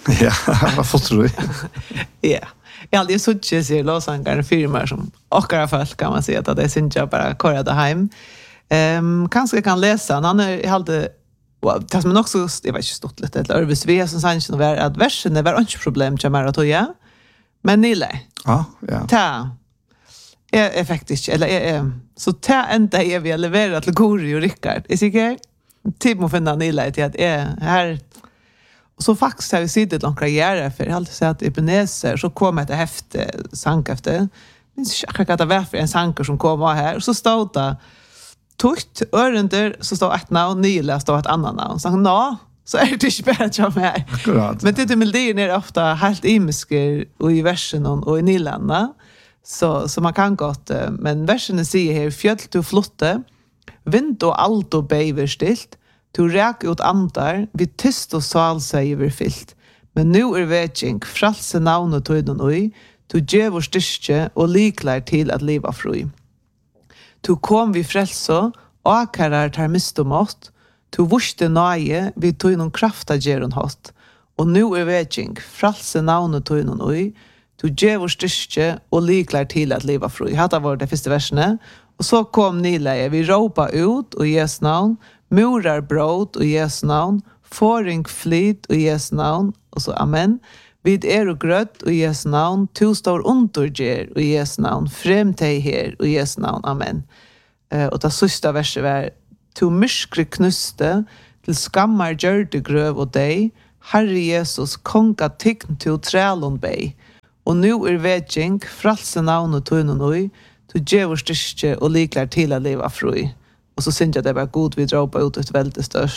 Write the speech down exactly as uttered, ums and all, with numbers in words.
Ja, vad får du? Ja. Jag hade så inte ser låsangaren firmar som åkara folk kan man säga att det syns jag bara köra det hem. Ehm kanske kan läsa han är jag hade det som också det var inte stort lite eller Örvis V som sanns och var att versen det var inte problem jag mer att ja. Men Nille. Ja, ja. Ta. Är effektivt eller är så ta ända är vi levererat till Gori och Rickard. Är säker? Typ må finna Nille till att är här. Och så faktiskt har vi suttit långt karriär för jag har alltid sagt att Ebenezer så kom ett häfte sank efter. Minns jag att det var för en sanker som kom här och så stod det tutt örunder så stod ett namn Nile stod ett annat namn. Så nå så är det inte bara jag med. Akkurat. Men det melodin är ofta helt imisker och i versen och i Nilanna. Så så man kan gott men versen säger här fjöll till flotte vind och allt och bäver stilt. Du räk ut andar, vi tyst og sal seg vi fyllt. Men nu er vetsing, fralse navn og tøyden oi, du djev og styrke og liklar til at liva fri. Du kom vi frelse, akarar tar mist og mått, du vorste nøye, vi tøyden krafta gjeron hatt. Og nu er vetsing, fralse navn og tøyden oi, du djev og styrke og liklar til at liva fri. Hatta var det første versene. Og så kom Nileie, vi råpa ut og Jesu navn, murar brot och Jesu navn, foring flit och Jesu navn, och så amen. Vid er och grött och Jesu navn, to står underger och Jesu navn, frem teg her och Jesu navn, amen. Uh, och det sista verset var, to myskre knuste, till skammar gjørde grøv och deg, Herre Jesus, konga tygn til trælon bei. Og nu er vetsing, fralse navn og tøynen oi, to djevor styrke og liklar til å leva fri. Och så syns jag det var god vi drar på ut ett väldigt störst